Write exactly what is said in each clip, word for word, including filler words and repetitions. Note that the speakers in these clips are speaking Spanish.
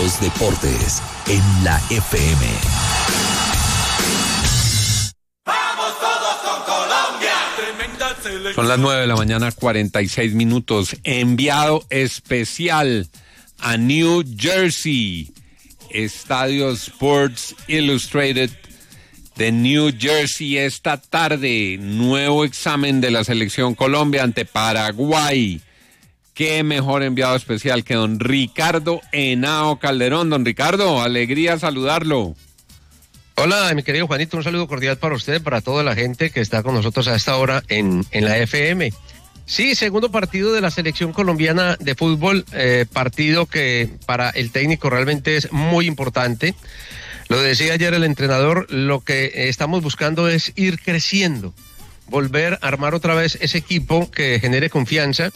los deportes en la F M. ¡Vamos todos con Colombia! Tremenda selección. Son las nueve de la mañana, cuarenta y seis minutos. Enviado especial a New Jersey. Estadio Sports Illustrated de New Jersey esta tarde. Nuevo examen de la selección Colombia ante Paraguay. Qué mejor enviado especial que don Ricardo Henao Calderón. Don Ricardo, alegría saludarlo. Hola, mi querido Juanito, un saludo cordial para usted, para toda la gente que está con nosotros a esta hora en, en la F M. Sí, segundo partido de la selección colombiana de fútbol, eh, partido que para el técnico realmente es muy importante. Lo decía ayer el entrenador, lo que estamos buscando es ir creciendo, volver a armar otra vez ese equipo que genere confianza,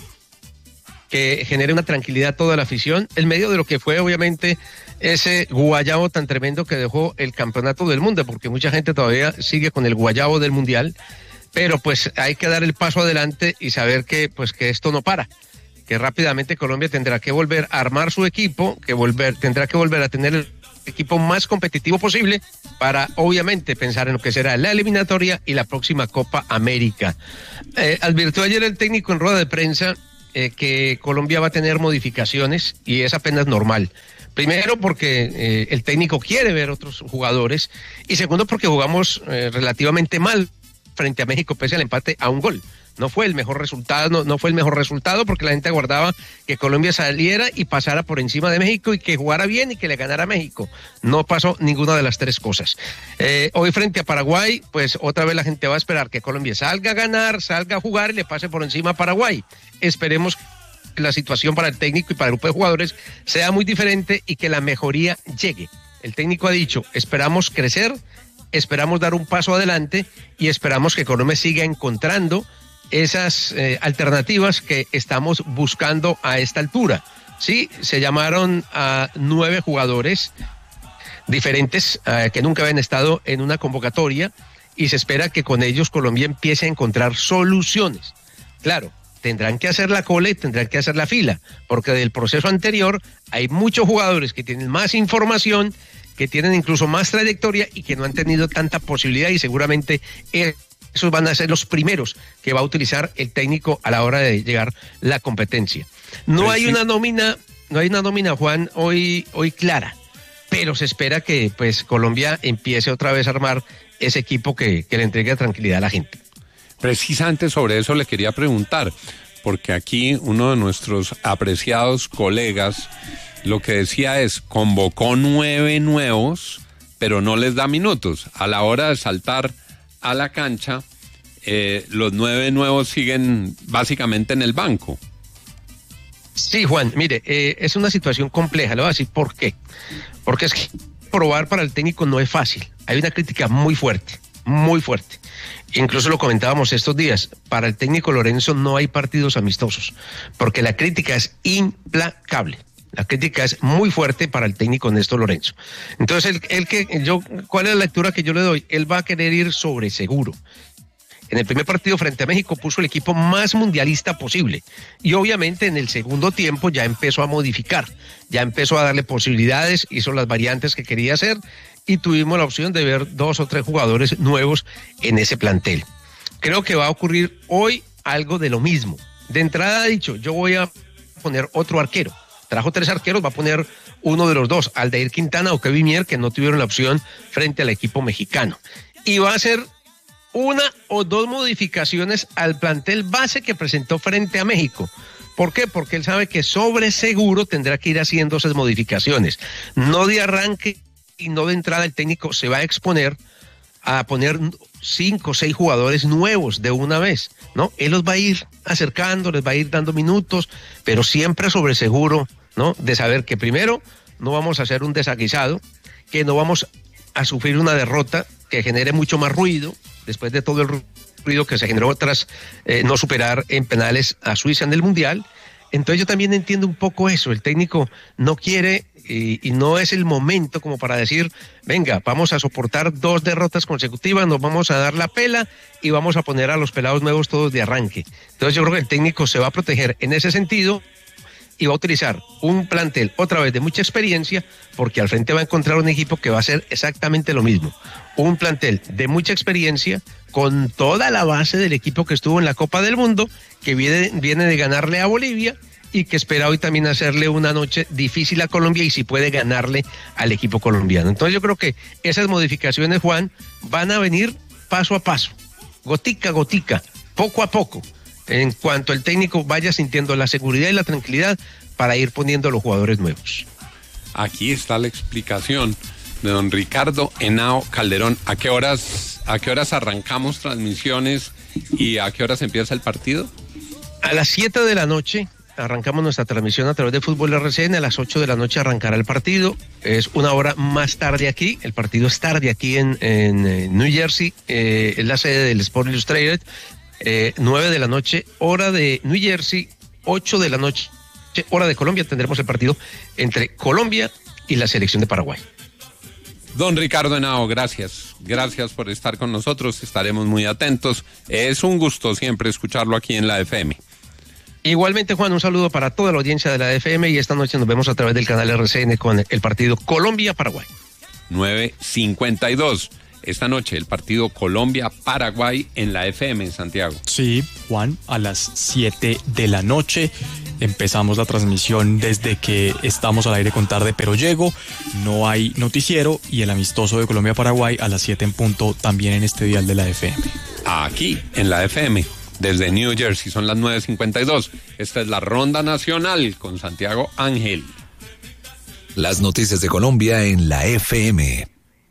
que genere una tranquilidad a toda la afición, en medio de lo que fue obviamente ese guayabo tan tremendo que dejó el campeonato del mundo, porque mucha gente todavía sigue con el guayabo del mundial, pero pues hay que dar el paso adelante y saber que pues que esto no para, que rápidamente Colombia tendrá que volver a armar su equipo, que volver tendrá que volver a tener el equipo más competitivo posible para obviamente pensar en lo que será la eliminatoria y la próxima Copa América. Eh, advirtió ayer el técnico en rueda de prensa eh, que Colombia va a tener modificaciones y es apenas normal. Primero porque eh, el técnico quiere ver otros jugadores y segundo porque jugamos eh, relativamente mal frente a México pese al empate a un gol. No fue el mejor resultado, no, no fue el mejor resultado porque la gente aguardaba que Colombia saliera y pasara por encima de México y que jugara bien y que le ganara a México. No pasó ninguna de las tres cosas. Eh, hoy frente a Paraguay, pues otra vez la gente va a esperar que Colombia salga a ganar, salga a jugar y le pase por encima a Paraguay. Esperemos que la situación para el técnico y para el grupo de jugadores sea muy diferente y que la mejoría llegue. El técnico ha dicho, esperamos crecer, esperamos dar un paso adelante y esperamos que Colombia siga encontrando esas eh, alternativas que estamos buscando a esta altura. Sí, se llamaron a nueve jugadores diferentes eh, que nunca habían estado en una convocatoria y se espera que con ellos Colombia empiece a encontrar soluciones. Claro, tendrán que hacer la cola y tendrán que hacer la fila, porque del proceso anterior hay muchos jugadores que tienen más información, que tienen incluso más trayectoria y que no han tenido tanta posibilidad y seguramente el esos van a ser los primeros que va a utilizar el técnico a la hora de llegar la competencia. No pues hay sí. una nómina, no hay una nómina, Juan, hoy, hoy clara, pero se espera que pues Colombia empiece otra vez a armar ese equipo que, que le entregue tranquilidad a la gente. Precisamente sobre eso le quería preguntar, porque aquí uno de nuestros apreciados colegas lo que decía es, convocó nueve nuevos, pero no les da minutos. A la hora de saltar a la cancha, eh, los nueve nuevos siguen básicamente en el banco. Sí, Juan, mire, eh, es una situación compleja, le voy a decir por qué. Porque es que probar para el técnico no es fácil. Hay una crítica muy fuerte, muy fuerte. Incluso lo comentábamos estos días, para el técnico Lorenzo no hay partidos amistosos, porque la crítica es implacable. La crítica es muy fuerte para el técnico Néstor Lorenzo. Entonces, el, el que yo, ¿cuál es la lectura que yo le doy? Él va a querer ir sobre seguro. En el primer partido frente a México puso el equipo más mundialista posible. Y obviamente en el segundo tiempo ya empezó a modificar, ya empezó a darle posibilidades, hizo las variantes que quería hacer y tuvimos la opción de ver dos o tres jugadores nuevos en ese plantel. Creo que va a ocurrir hoy algo de lo mismo. De entrada ha dicho, yo voy a poner otro arquero. Trajo tres arqueros, va a poner uno de los dos, Aldair Quintana o Kevin Mier, que no tuvieron la opción frente al equipo mexicano. Y va a hacer una o dos modificaciones al plantel base que presentó frente a México. ¿Por qué? Porque él sabe que sobre seguro tendrá que ir haciendo esas modificaciones. No de arranque y no de entrada el técnico se va a exponer a poner cinco o seis jugadores nuevos de una vez, ¿no? Él los va a ir acercando, les va a ir dando minutos, pero siempre sobre seguro, ¿no? De saber que primero no vamos a hacer un desaguisado, que no vamos a sufrir una derrota que genere mucho más ruido, después de todo el ruido que se generó tras eh, no superar en penales a Suiza en el Mundial. Entonces yo también entiendo un poco eso, el técnico no quiere y, y no es el momento como para decir, venga, vamos a soportar dos derrotas consecutivas, nos vamos a dar la pela y vamos a poner a los pelados nuevos todos de arranque. Entonces yo creo que el técnico se va a proteger en ese sentido y va a utilizar un plantel otra vez de mucha experiencia, porque al frente va a encontrar un equipo que va a hacer exactamente lo mismo. Un plantel de mucha experiencia con toda la base del equipo que estuvo en la Copa del Mundo, que viene, viene de ganarle a Bolivia y que espera hoy también hacerle una noche difícil a Colombia y si puede ganarle al equipo colombiano. Entonces yo creo que esas modificaciones, Juan, van a venir paso a paso, gotica a gotica, poco a poco, en cuanto el técnico vaya sintiendo la seguridad y la tranquilidad para ir poniendo a los jugadores nuevos. Aquí está la explicación de don Ricardo Henao Calderón. ¿A qué horas, a qué horas arrancamos transmisiones y a qué horas empieza el partido? A las siete de la noche arrancamos nuestra transmisión a través de Fútbol R C N, a las ocho de la noche arrancará el partido, es una hora más tarde aquí, el partido es tarde aquí en, en, en New Jersey, eh, es la sede del Sport Illustrated, eh, nueve de la noche, hora de New Jersey, ocho de la noche, hora de Colombia, tendremos el partido entre Colombia y la selección de Paraguay. Don Ricardo Henao, gracias, gracias por estar con nosotros, estaremos muy atentos, es un gusto siempre escucharlo aquí en la F M. Igualmente, Juan, un saludo para toda la audiencia de la F M y esta noche nos vemos a través del canal R C N con el partido Colombia-Paraguay. nueve cincuenta y dos. Esta noche el partido Colombia-Paraguay en la F M en Santiago. Sí, Juan, a las siete de la noche empezamos la transmisión desde que estamos al aire con Tarde Pero Llego. No hay noticiero y el amistoso de Colombia-Paraguay a las siete en punto también en este dial de la F M. Aquí en la F M. Desde New Jersey, son las nueve cincuenta y dos. Esta es la Ronda Nacional con Santiago Ángel. Las noticias de Colombia en la F M.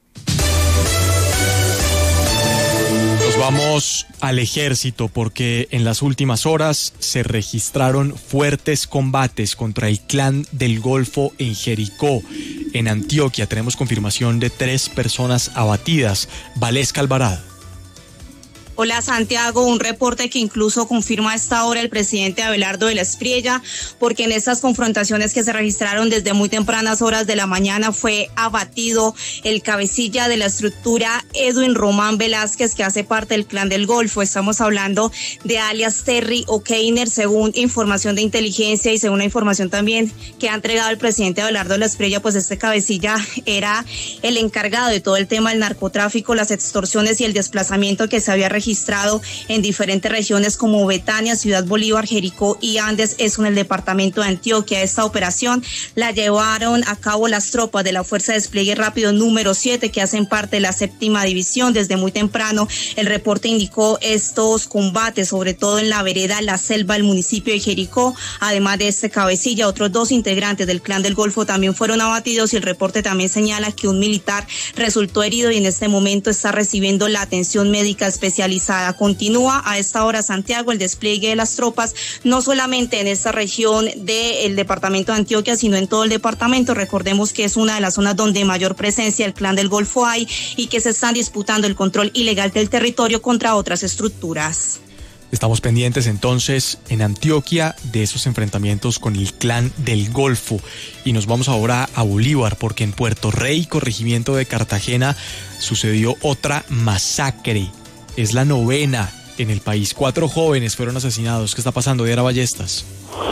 Nos vamos al ejército porque en las últimas horas se registraron fuertes combates contra el Clan del Golfo en Jericó, en Antioquia. Tenemos confirmación de tres personas abatidas. Valesca Alvarado. Hola Santiago, un reporte que incluso confirma a esta hora el presidente Abelardo de la Espriella, porque en estas confrontaciones que se registraron desde muy tempranas horas de la mañana fue abatido el cabecilla de la estructura Edwin Román Velázquez, que hace parte del Clan del Golfo. Estamos hablando de alias Terry O'Keiner, según información de inteligencia y según la información también que ha entregado el presidente Abelardo de la Espriella, pues este cabecilla era el encargado de todo el tema del narcotráfico, las extorsiones y el desplazamiento que se había registrado registrado en diferentes regiones como Betania, Ciudad Bolívar, Jericó y Andes, eso en el departamento de Antioquia. Esta operación la llevaron a cabo las tropas de la Fuerza de Despliegue Rápido número siete, que hacen parte de la séptima división. Desde muy temprano el reporte indicó estos combates, sobre todo en la vereda La Selva del municipio de Jericó. Además de este cabecilla, otros dos integrantes del Clan del Golfo también fueron abatidos y el reporte también señala que un militar resultó herido y en este momento está recibiendo la atención médica especializada. Continúa a esta hora, Santiago, el despliegue de las tropas, no solamente en esta región del departamento de Antioquia, sino en todo el departamento. Recordemos que es una de las zonas donde mayor presencia del Clan del Golfo hay y que se están disputando el control ilegal del territorio contra otras estructuras. Estamos pendientes entonces en Antioquia de esos enfrentamientos con el Clan del Golfo y nos vamos ahora a Bolívar porque en Puerto Rey, corregimiento de Cartagena, sucedió otra masacre. Es la novena en el país. Cuatro jóvenes fueron asesinados. ¿Qué está pasando, Diana Ballestas?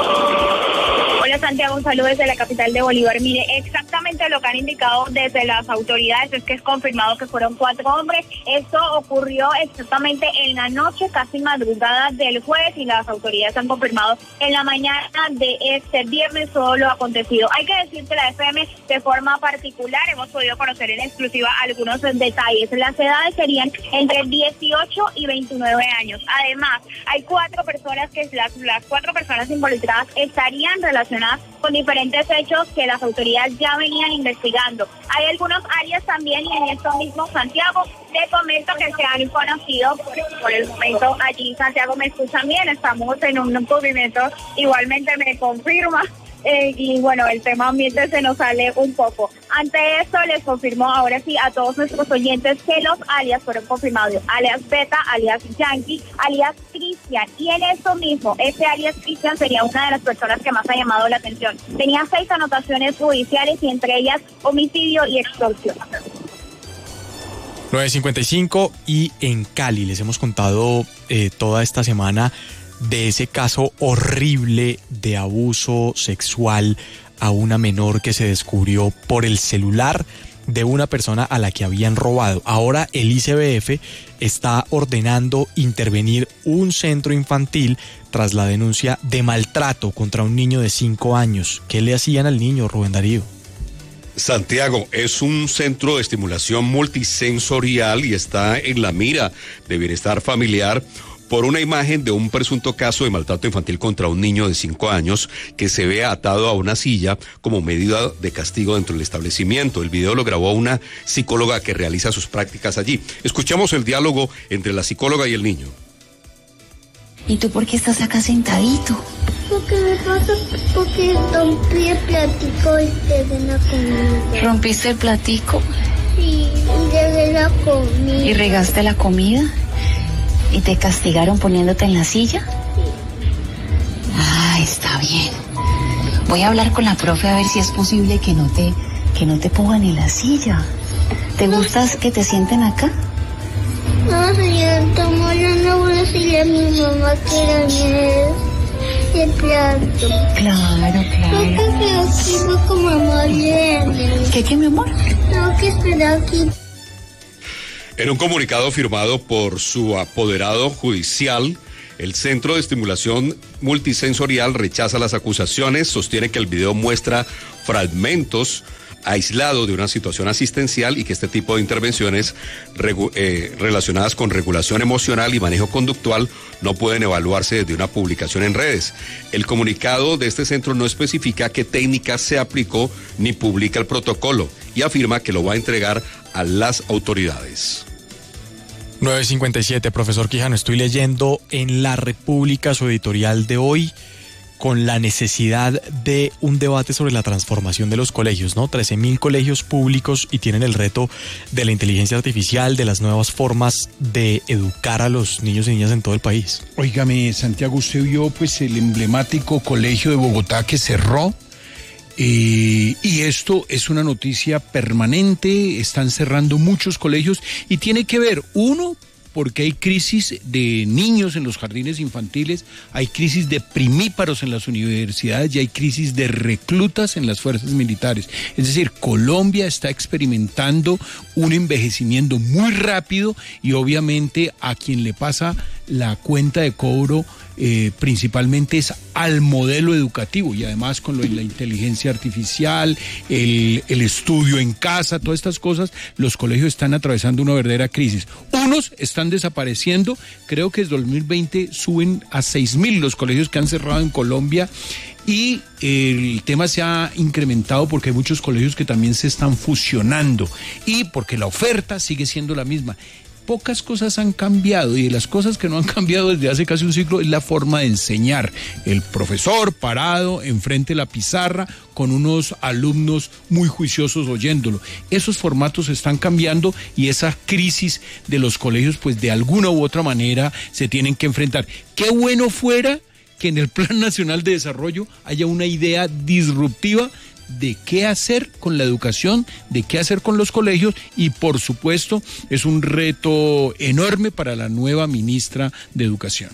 Hola Santiago, un saludo desde la capital de Bolívar. Mire, exactamente lo que han indicado desde las autoridades es que es confirmado que fueron cuatro hombres. Esto ocurrió exactamente en la noche, casi madrugada del jueves, y las autoridades han confirmado en la mañana de este viernes todo lo acontecido. Hay que decir que la F M de forma particular hemos podido conocer en exclusiva algunos detalles. Las edades serían entre dieciocho y veintinueve años. Además, hay cuatro personas que las, las cuatro personas involucradas estarían relacionadas con diferentes hechos que las autoridades ya venían investigando. Hay algunos áreas también, y en esto mismo, Santiago, te comento que se han conocido por, por el momento allí. Santiago, ¿me escuchan bien? Estamos en un movimiento, igualmente me confirma. Eh, y bueno, el tema ambiente se nos sale un poco. Ante esto les confirmo ahora sí a todos nuestros oyentes que los alias fueron confirmados: alias Beta, alias Yankee, alias Cristian. Y en esto mismo, este alias Cristian sería una de las personas que más ha llamado la atención. Tenía seis anotaciones judiciales y entre ellas homicidio y extorsión. nueve cincuenta y cinco y en Cali les hemos contado eh, toda esta semana de ese caso horrible de abuso sexual a una menor que se descubrió por el celular de una persona a la que habían robado. Ahora el I C B F está ordenando intervenir un centro infantil tras la denuncia de maltrato contra un niño de cinco años. ¿Qué le hacían al niño, Rubén Darío? Santiago, es un centro de estimulación multisensorial y está en la mira de bienestar familiar por una imagen de un presunto caso de maltrato infantil contra un niño de cinco años que se ve atado a una silla como medida de castigo dentro del establecimiento. El video lo grabó una psicóloga que realiza sus prácticas allí. Escuchamos el diálogo entre la psicóloga y el niño. ¿Y tú por qué estás acá sentadito? Porque me pasa, porque rompí el platico y dejé la comida. ¿Rompiste el platico? Sí, y dejé la comida. ¿Y regaste la comida? ¿Y te castigaron poniéndote en la silla? Sí. Ah, está bien. Voy a hablar con la profe a ver si es posible que no te, que no te pongan en la silla. ¿Te no. gusta que te sienten acá? No, señora, tomo yo no voy a decirle a mi mamá que era mi el plato. Claro, claro. Tengo que aquí con mamá viene. ¿Qué, qué, mi amor? Tengo que esperar aquí. En un comunicado firmado por su apoderado judicial, el Centro de Estimulación Multisensorial rechaza las acusaciones, sostiene que el video muestra fragmentos aislados de una situación asistencial y que este tipo de intervenciones regu- eh, relacionadas con regulación emocional y manejo conductual no pueden evaluarse desde una publicación en redes. El comunicado de este centro no especifica qué técnica se aplicó ni publica el protocolo y afirma que lo va a entregar a las autoridades. nueve cincuenta y siete, profesor Quijano, estoy leyendo en La República su editorial de hoy con la necesidad de un debate sobre la transformación de los colegios, ¿no? trece mil colegios públicos y tienen el reto de la inteligencia artificial, de las nuevas formas de educar a los niños y niñas en todo el país. Óigame, Santiago, usted vio pues el emblemático colegio de Bogotá que cerró. Eh, y esto es una noticia permanente, están cerrando muchos colegios y tiene que ver, uno, porque hay crisis de niños en los jardines infantiles, hay crisis de primíparos en las universidades y hay crisis de reclutas en las fuerzas militares. Es decir, Colombia está experimentando un envejecimiento muy rápido y obviamente a quien le pasa la cuenta de cobro Eh, principalmente es al modelo educativo y además con lo de la inteligencia artificial, el, el estudio en casa, todas estas cosas, los colegios están atravesando una verdadera crisis. Unos están desapareciendo, creo que desde dos mil veinte suben a seis mil los colegios que han cerrado en Colombia y el tema se ha incrementado porque hay muchos colegios que también se están fusionando y porque la oferta sigue siendo la misma. Pocas cosas han cambiado y de las cosas que no han cambiado desde hace casi un siglo es la forma de enseñar. El profesor parado enfrente de la pizarra con unos alumnos muy juiciosos oyéndolo. Esos formatos están cambiando y esa crisis de los colegios pues de alguna u otra manera se tienen que enfrentar. Qué bueno fuera que en el Plan Nacional de Desarrollo haya una idea disruptiva de qué hacer con la educación, de qué hacer con los colegios y por supuesto es un reto enorme para la nueva ministra de Educación.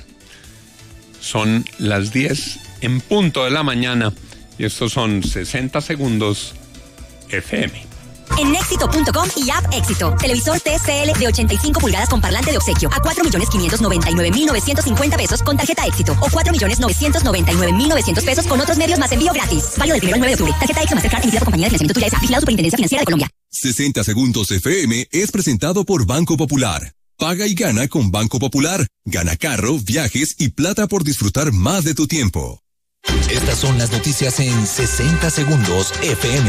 Son las diez en punto de la mañana y estos son sesenta segundos F M. En éxito punto com y app Éxito. Televisor T C L de ochenta y cinco pulgadas con parlante de obsequio a cuatro millones quinientos noventa y nueve mil novecientos cincuenta pesos con tarjeta Éxito o cuatro millones novecientos noventa y nueve mil novecientos pesos con otros medios más envío gratis. Válido del primero al nueve de octubre. Tarjeta Éxito Mastercard emitida por compañía de financiamiento tuya S A. Vigilado Superintendencia Financiera de Colombia. sesenta segundos F M es presentado por Banco Popular. Paga y gana con Banco Popular. Gana carro, viajes y plata por disfrutar más de tu tiempo. Estas son las noticias en sesenta segundos F M.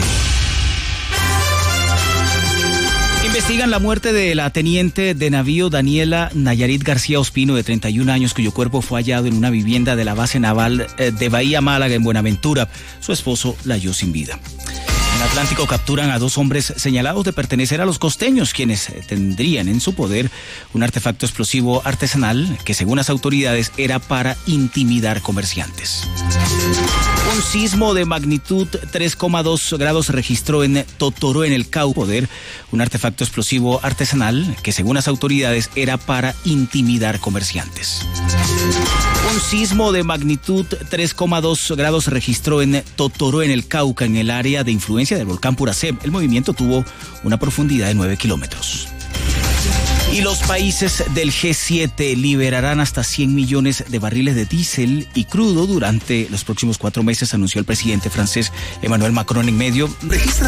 Investigan la muerte de la teniente de navío Daniela Nayarit García Ospino, de treinta y un años, cuyo cuerpo fue hallado en una vivienda de la base naval de Bahía Málaga, en Buenaventura. Su esposo la halló sin vida. En Atlántico capturan a dos hombres señalados de pertenecer a los costeños, quienes tendrían en su poder un artefacto explosivo artesanal que, según las autoridades, era para intimidar comerciantes. Un sismo de magnitud tres coma dos grados se registró en Totoró, en el Cauca. Poder, un artefacto explosivo artesanal que, según las autoridades, era para intimidar comerciantes. Un sismo de magnitud tres coma dos grados se registró en Totoró, en el Cauca, en el área de influencia del volcán Puracé. El movimiento tuvo una profundidad de nueve kilómetros. Y los países del G siete liberarán hasta cien millones de barriles de diésel y crudo durante los próximos cuatro meses, anunció el presidente francés Emmanuel Macron en medio. Registra